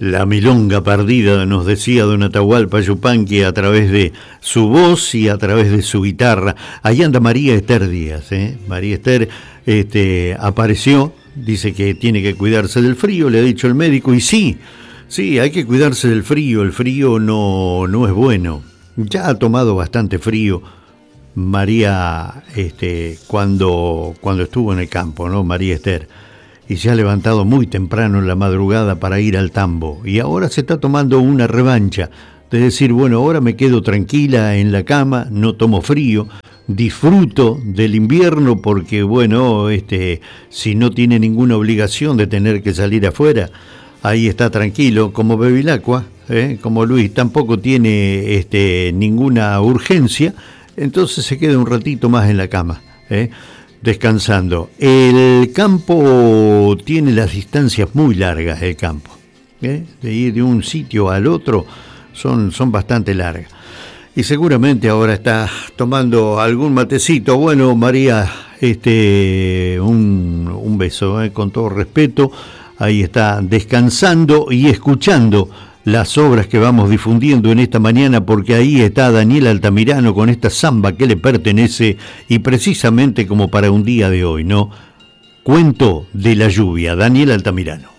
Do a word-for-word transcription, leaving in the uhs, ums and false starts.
La milonga perdida, nos decía don Atahualpa Yupanqui a través de su voz y a través de su guitarra. Ahí anda María Esther Díaz, ¿eh? María Esther este, apareció, dice que tiene que cuidarse del frío, le ha dicho el médico, y sí, sí, hay que cuidarse del frío, el frío no, no es bueno. Ya ha tomado bastante frío María este, cuando, cuando estuvo en el campo, ¿no? María Esther. Y se ha levantado muy temprano en la madrugada para ir al tambo. Y ahora se está tomando una revancha. De decir, bueno, ahora me quedo tranquila en la cama, no tomo frío, disfruto del invierno porque, bueno, este, si no tiene ninguna obligación de tener que salir afuera, ahí está tranquilo, como Bevilacqua, ¿eh? Como Luis, tampoco tiene este, ninguna urgencia, entonces se queda un ratito más en la cama, ¿eh? Descansando. El campo tiene las distancias muy largas, el campo, ¿eh? De ir de un sitio al otro son, son bastante largas. Y seguramente ahora está tomando algún matecito. Bueno, María, este, un, un beso, ¿eh? Con todo respeto. Ahí está descansando y escuchando las obras que vamos difundiendo en esta mañana, porque ahí está Daniel Altamirano con esta samba que le pertenece y precisamente como para un día de hoy, ¿no? Cuento de la lluvia, Daniel Altamirano.